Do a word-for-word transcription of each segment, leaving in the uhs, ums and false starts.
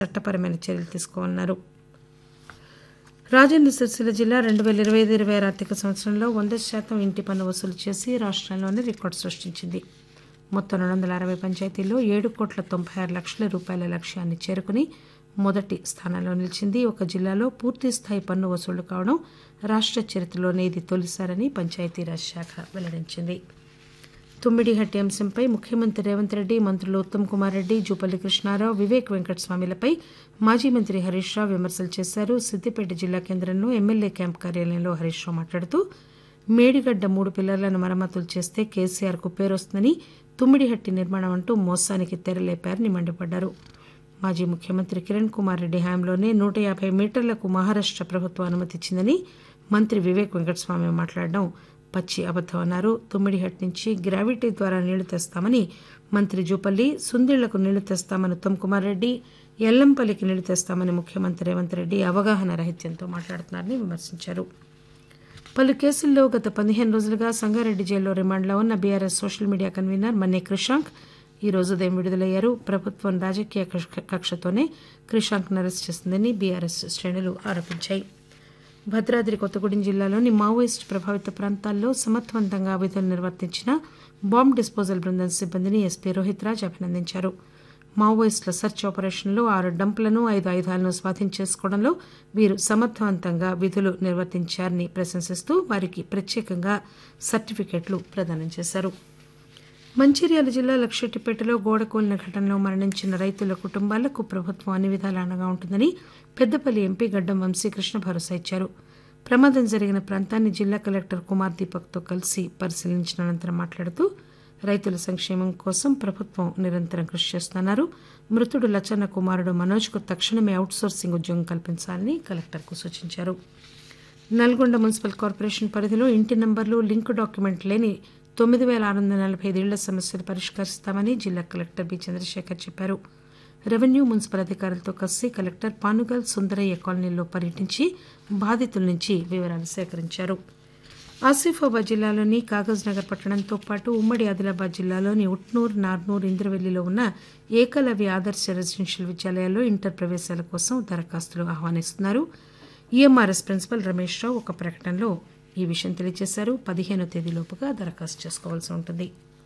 చట్టపరమైన చర్యలు తీసుకోవాలన్నారు. రాజన్న సిరిసిల్ల జిల్లా రెండు వేల ఇరవై ఐదు ఇరవై ఆరు ఆర్థిక సంవత్సరంలో వంద శాతం ఇంటి పన్ను వసూలు చేసి రాష్ట్రంలోనే రికార్డు సృష్టించింది. మొత్తం రెండు వందల అరవై పంచాయతీల్లో ఏడు కోట్ల తొంభై ఆరు లక్షల రూపాయల లక్ష్యాన్ని చేరుకుని మొదటి స్థానంలో నిలిచింది. ఒక జిల్లాలో పూర్తిస్థాయి పన్ను వసూళ్లు కావడం రాష్ట్ర చరిత్రలోనే ఇది తొలిసారని పంచాయతీరాజ్ శాఖ వెల్లడించింది. తుమ్మిడిహట్టి అంశంపై ముఖ్యమంత్రి రేవంత్ రెడ్డి, మంత్రులు ఉత్తమ్ కుమార్ రెడ్డి, జూపల్లి కృష్ణారావు, వివేక్ వెంకటస్వామిలపై మాజీ మంత్రి హరీష్ రావు విమర్శలు చేశారు. సిద్దిపేట జిల్లా కేంద్రంలో ఎమ్మెల్యే క్యాంప్ కార్యాలయంలో హరీష్ రావు మాట్లాడుతూ మేడిగడ్డ మూడు పిల్లర్లను మరమ్మతులు చేస్తే కేసీఆర్ కు పేరొస్తుందని, తుమ్మిడిహట్టి నిర్మాణం అంటూ మోసానికి తెరలేపారని మండిపడ్డారు. మాజీ ముఖ్యమంత్రి కిరణ్ కుమార్ రెడ్డి హయాంలోనే నూట యాభై మీటర్లకు మహారాష్ట ప్రభుత్వం అనుమతిచ్చిందని మంత్రి వివేక్ వెంకటస్వామి మాట్లాడడం పచ్చి అబద్దమన్నారు. తుమ్మిడిహట్టి నుంచి గ్రావిటీ ద్వారా నీళ్లు తెస్తామని మంత్రి జూపల్లి, సుందిళ్లకు నీళ్లు తెస్తామని ఉత్తమ్ కుమార్ రెడ్డి, ఎల్లంపల్లికి నీళ్లు తెస్తామని ముఖ్యమంత్రి రేవంత్ రెడ్డి అవగాహన రహిత్యంతో మాట్లాడుతున్నారని విమర్శించారు. పలు కేసుల్లో గత పదిహేను రోజులుగా సంగారెడ్డి జైల్లో రిమాండ్లో ఉన్న బీఆర్ఎస్ సోషల్ మీడియా కన్వీనర్ మన్నే క్రిషాంక్ ఈ రోజు ఉదయం విడుదలయ్యారు. ప్రభుత్వం రాజకీయ కక్షతోనే క్రిషాంక్ను అరెస్ట్ చేసిందని బీఆర్ఎస్ శ్రేణులు ఆరోపించాయి. భద్రాద్రి కొత్తగూడెం జిల్లాలోని మావోయిస్టు ప్రభావిత ప్రాంతాల్లో సమర్థవంతంగా విధులు నిర్వర్తించిన బాంబ్ డిస్పోజల్ బృందం సిబ్బందిని ఎస్పీ రోహిత్ రాజ్ అభినందించారు. మావోయిస్టుల సర్చ్ ఆపరేషన్లో ఆరు డంపులను, ఐదు ఆయుధాలను స్వాధీనం చేసుకోవడంలో వీరు సమర్థవంతంగా విధులు నిర్వర్తించారని ప్రశంసిస్తూ వారికి ప్రత్యేకంగా సర్టిఫికెట్లు ప్రదానం చేశారు. మంచిర్యాల జిల్లా లక్షెట్టిపేటలో గోడ కూలిన ఘటనలో మరణించిన రైతుల కుటుంబాలకు ప్రభుత్వం అన్ని విధాలా అండగా ఉంటుందని పెద్దపల్లి ఎంపీ గడ్డం వంశీకృష్ణ భరోసా ఇచ్చారు. ప్రమాదం జరిగిన ప్రాంతాన్ని జిల్లా కలెక్టర్ కుమార్ దీపక్తో కలిసి పరిశీలించిన అనంతరం మాట్లాడుతూ రైతుల సంక్షేమం కోసం ప్రభుత్వం నిరంతరం కృషి చేస్తున్నారు. మృతుడు లచ్చన్న కుమారుడు మనోజ్కు తక్షణమే అవుట్సోర్సింగ్ ఉద్యోగం కల్పించాలని కలెక్టర్కు సూచించారు. నల్గొండ మున్సిపల్ కార్పొరేషన్ పరిధిలో ఇంటి నంబర్లు, లింక్ డాక్యుమెంట్ లేని తొమ్మిది వేల ఆరు వందల నలభై ఐదు ఇళ్ల సమస్యలు పరిష్కరిస్తామని జిల్లా కలెక్టర్ బి చంద్రశేఖర్ చెప్పారు. రెవెన్యూ, మున్సిపల్ అధికారులతో కలిసి కలెక్టర్ పానుగల్, సుందరయ్య కాలనీల్లో పర్యటించి బాధితుల నుంచి వివరాలు సేకరించారు. ఆసిఫాబాద్ జిల్లాలోని కాగజ్ నగర్ పట్టణంతో పాటు ఉమ్మడి ఆదిలాబాద్ జిల్లాలోని ఉట్నూర్, నార్నూర్, ఇంద్రవెల్లిలో ఉన్న ఏకలవ్య ఆదర్శ రెసిడెన్షియల్ విద్యాలయాల్లో ఇంటర్ ప్రవేశాల కోసం దరఖాస్తులు ఆహ్వానిస్తున్నారు. ఈఎంఆర్ఎస్ ప్రిన్సిపల్ రమేష్ రావు ఒక ప్రకటనలో ఈ విషయం తెలియజేశారు. పదిహేనో తేదీలోపుగా దరఖాస్తు చేసుకోవాల్సి ఉంటుంది.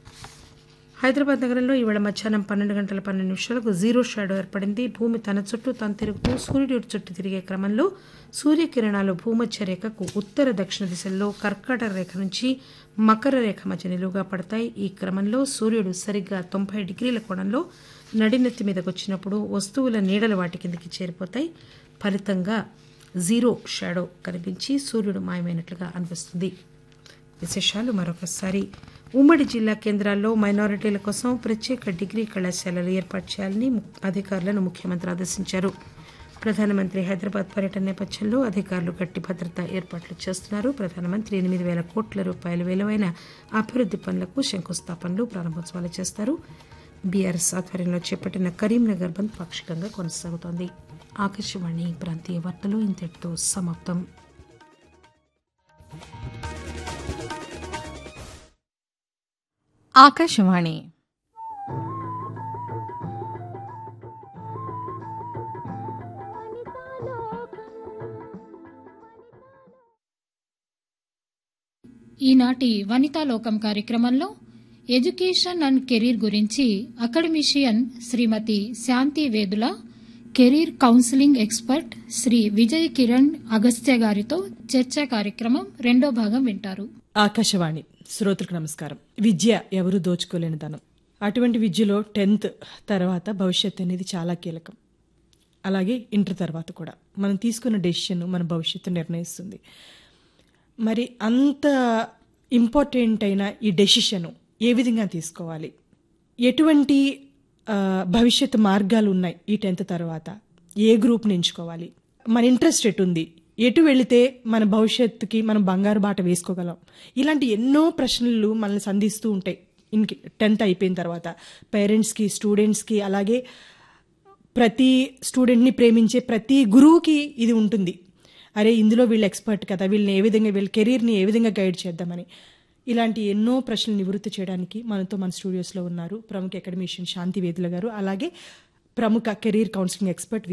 హైదరాబాద్ నగరంలో ఈవేళ మధ్యాహ్నం పన్నెండు గంటల పన్నెండు నిమిషాలకు జీరో షాడో ఏర్పడింది. భూమి తన చుట్టూ తాను తిరుగుతూ సూర్యుడి చుట్టూ తిరిగే క్రమంలో సూర్యకిరణాలు భూమధ్య రేఖకు ఉత్తర దక్షిణ దిశల్లో కర్కాటక రేఖ నుంచి మకర రేఖ మధ్య నిలువుగా పడతాయి. ఈ క్రమంలో సూర్యుడు సరిగ్గా తొంభై డిగ్రీల కోణంలో నడినెత్తి మీదకు వచ్చినప్పుడు వస్తువుల నీడలు వాటి కిందకి చేరిపోతాయి. ఫలితంగా జీరో షాడో కనిపించి సూర్యుడు మాయమైనట్లుగా అనిపిస్తుంది. విశేషాలు మరొకసారి. ఉమ్మడి జిల్లా కేంద్రాల్లో మైనారిటీల కోసం ప్రత్యేక డిగ్రీ కళాశాలలు ఏర్పాటు చేయాలని అధికారులను ముఖ్యమంత్రి ఆదేశించారు. ప్రధానమంత్రి హైదరాబాద్ పర్యటన నేపథ్యంలో అధికారులు గట్టి భద్రతా ఏర్పాట్లు చేస్తున్నారు. ప్రధానమంత్రి ఎనిమిది వేల కోట్ల రూపాయల విలువైన అభివృద్ది పనులకు శంకుస్థాపనలు, ప్రారంభోత్సవాలు చేస్తారు. బీఆర్ఎస్ ఆధ్వర్యంలో చేపట్టిన కరీంనగర్ బంద్ పాక్షికంగా కొనసాగుతోంది. ఆకాశవాణి ప్రాంతీయ వార్తలు ఇంతటితో సమాప్తం. ఆకాశవాణి ఈనాటి వనితాలోకం కార్యక్రమంలో ఎడ్యుకేషన్ అండ్ కెరీర్ గురించి అకాడమిషియన్ శ్రీమతి శాంతి Vedula, career counselling expert Shri Vijay Kiran Agastya గారితో చర్చా కార్యక్రమం రెండో భాగం వింటారు. ఆకాశవాణి శ్రోతలకు నమస్కారం. విద్య ఎవరు దోచుకోలేని ధనం. అటువంటి విద్యలో టెన్త్ తర్వాత భవిష్యత్ అనేది చాలా కీలకం. అలాగే ఇంటర్ తర్వాత కూడా మనం తీసుకున్న డెసిషన్ మన భవిష్యత్తు నిర్ణయిస్తుంది. మరి అంత ఇంపార్టెంట్ అయిన ఈ డెసిషన్ ఏ విధంగా తీసుకోవాలి, ఎటువంటి భవిష్యత్ మార్గాలు ఉన్నాయి ఈ టెన్త్ తర్వాత, ఏ గ్రూప్ని ఎంచుకోవాలి, మన ఇంట్రెస్ట్ ఎటుంది, ఎటు వెళితే మన భవిష్యత్తుకి మనం బంగారు బాట వేసుకోగలం, ఇలాంటి ఎన్నో ప్రశ్నలు మనల్ని సంధిస్తూ ఉంటాయి. ఇన్కి టెన్త్ అయిపోయిన తర్వాత పేరెంట్స్కి, స్టూడెంట్స్కి, అలాగే ప్రతి స్టూడెంట్ని ప్రేమించే ప్రతి గురువుకి ఇది ఉంటుంది. అరే ఇందులో వీళ్ళు ఎక్స్పర్ట్ కదా, వీళ్ళని ఏ విధంగా, వీళ్ళ కెరీర్ని ఏ విధంగా గైడ్ చేద్దామని. ఇలాంటి ఎన్నో ప్రశ్నలు నివృత్తి చేయడానికి మనతో మన స్టూడియోస్లో ఉన్నారు ప్రముఖ అకాడమిషియన్ శాంతి వేదుల గారు, అలాగే ప్రముఖ కెరీర్ కౌన్సిలింగ్ ఎక్స్పర్ట్